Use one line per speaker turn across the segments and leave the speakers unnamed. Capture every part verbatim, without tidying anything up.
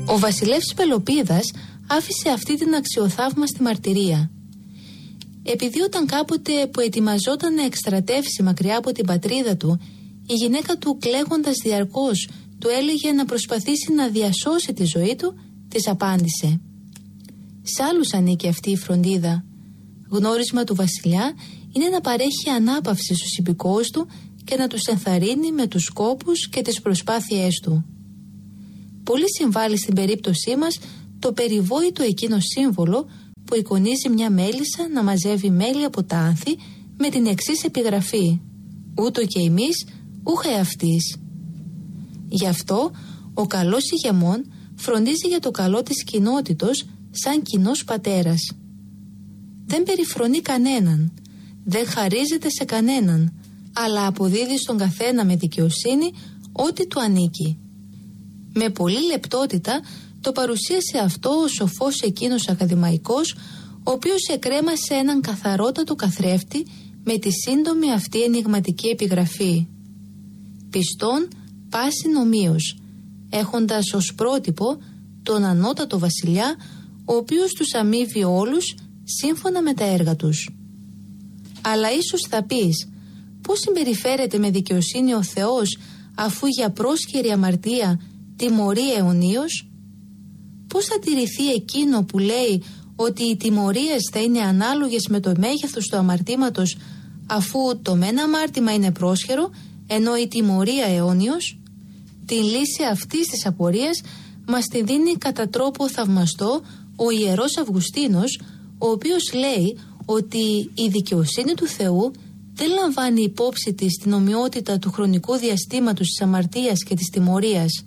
Ο βασιλεύς Πελοπίδας άφησε αυτή την αξιοθαύμαστη μαρτυρία. Επειδή όταν κάποτε που ετοιμαζόταν να εκστρατεύσει μακριά από την πατρίδα του, η γυναίκα του κλαίγοντας διαρκώς του έλεγε να προσπαθήσει να διασώσει τη ζωή του, της απάντησε: «Σ' άλλους ανήκει αυτή η φροντίδα. Γνώρισμα του βασιλιά είναι να παρέχει ανάπαυση στους υπηκόους του και να τους ενθαρρύνει με τους σκόπους και τις προσπάθειές του». Πολύ συμβάλλει στην περίπτωσή μας το περιβόητο εκείνο σύμβολο που εικονίζει μια μέλισσα να μαζεύει μέλι από τα άνθη με την εξής επιγραφή: «Ούτω και εμείς, ούχε αυτής». Γι' αυτό ο καλός ηγεμόν φροντίζει για το καλό της κοινότητος σαν κοινός πατέρας. Δεν περιφρονεί κανέναν, δεν χαρίζεται σε κανέναν, αλλά αποδίδει στον καθένα με δικαιοσύνη ό,τι του ανήκει. Με πολλή λεπτότητα το παρουσίασε αυτό ο σοφός εκείνος ακαδημαϊκός, ο οποίος εκρέμασε έναν καθαρότατο καθρέφτη με τη σύντομη αυτή ενιγματική επιγραφή: «Πιστόν πάσιν ομοίως», έχοντας ως πρότυπο τον ανώτατο βασιλιά, ο οποίος τους αμείβει όλους σύμφωνα με τα έργα τους. Αλλά ίσως θα πεις, πώς συμπεριφέρεται με δικαιοσύνη ο Θεός, αφού για πρόσχερη αμαρτία τιμωρεί αιωνίως? Πώς θα τηρηθεί εκείνο που λέει ότι οι τιμωρίες θα είναι ανάλογες με το μέγεθος του αμαρτήματος, αφού το μεν αμάρτημα είναι πρόσχερο, ενώ η τιμωρία αιώνιος? Την λύση αυτής της απορίας μας τη δίνει κατά τρόπο θαυμαστό ο Ιερός Αυγουστίνος, ο οποίος λέει ότι η δικαιοσύνη του Θεού δεν λαμβάνει υπόψη της την ομοιότητα του χρονικού διαστήματος της αμαρτίας και της τιμωρίας.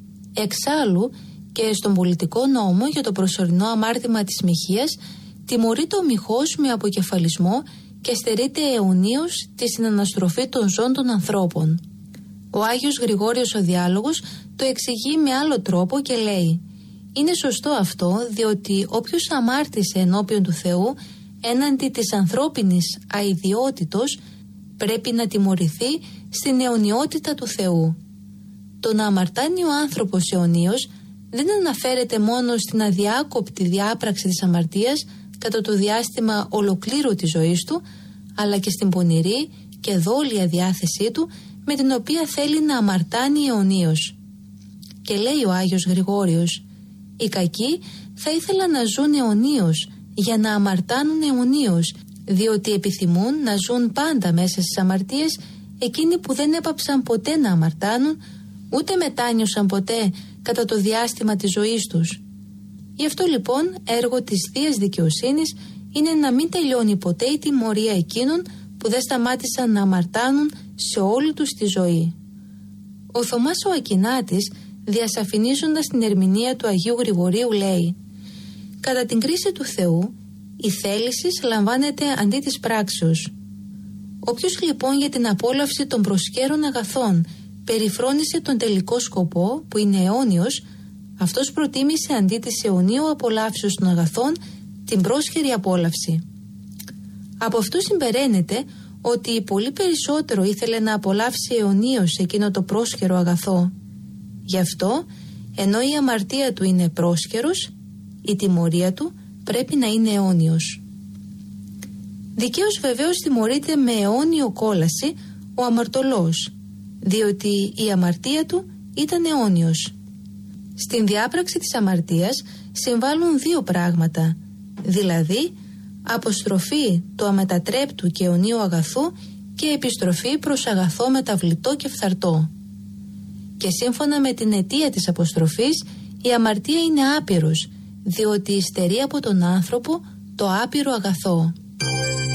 Εξάλλου και στον πολιτικό νόμο για το προσωρινό αμάρτημα της μοιχείας τιμωρείται ο μοιχός με αποκεφαλισμό και στερείται αιωνίως τη συναναστροφή των ζώων των ανθρώπων. Ο Άγιος Γρηγόριος ο Διάλογος το εξηγεί με άλλο τρόπο και λέει: «Είναι σωστό αυτό, διότι όποιος αμάρτησε ενώπιον του Θεού έναντι της ανθρώπινης αηδιότητος πρέπει να τιμωρηθεί στην αιωνιότητα του Θεού». Το να αμαρτάνει ο άνθρωπος αιωνίως δεν αναφέρεται μόνο στην αδιάκοπτη διάπραξη της αμαρτίας κατά το διάστημα ολοκλήρου της ζωής του, αλλά και στην πονηρή και δόλια διάθεσή του με την οποία θέλει να αμαρτάνει αιωνίως. Και λέει ο Άγιος Γρηγόριος: «Οι κακοί θα ήθελαν να ζουν αιωνίως για να αμαρτάνουν αιωνίως, διότι επιθυμούν να ζουν πάντα μέσα στις αμαρτίες εκείνοι που δεν έπαψαν ποτέ να αμαρτάνουν, ούτε μετάνιωσαν ποτέ κατά το διάστημα της ζωής τους». Γι' αυτό λοιπόν έργο της Θείας Δικαιοσύνης είναι να μην τελειώνει ποτέ η τιμωρία εκείνων που δεν σταμάτησαν να αμαρτάνουν σε όλη τους τη ζωή. Ο Θωμάς ο Ακινάτης, διασαφηνίζοντας την ερμηνεία του Αγίου Γρηγορίου, λέει: «Κατά την κρίση του Θεού η θέληση λαμβάνεται αντί της πράξεως. Όποιος λοιπόν για την απόλαυση των προσκέρων αγαθών περιφρόνησε τον τελικό σκοπό που είναι αιώνιος, αυτός προτίμησε αντί της αιωνίου απολαύσεως των αγαθών την πρόσχερη απόλαυση». Από αυτού συμπεραίνεται ότι πολύ περισσότερο ήθελε να απολαύσει αιωνίως εκείνο το πρόσχερο αγαθό. Γι' αυτό, ενώ η αμαρτία του είναι πρόσχερος, η τιμωρία του πρέπει να είναι αιώνιος. Δικαίως βεβαίως τιμωρείται με αιώνιο κόλαση ο αμαρτωλός, διότι η αμαρτία του ήταν αιώνιος. Στην διάπραξη της αμαρτίας συμβάλλουν δύο πράγματα, δηλαδή αποστροφή του αμετατρέπτου και αιωνίου αγαθού και επιστροφή προς αγαθό μεταβλητό και φθαρτό. Και σύμφωνα με την αιτία της αποστροφής, η αμαρτία είναι άπειρος, διότι υστερεί από τον άνθρωπο το άπειρο αγαθό.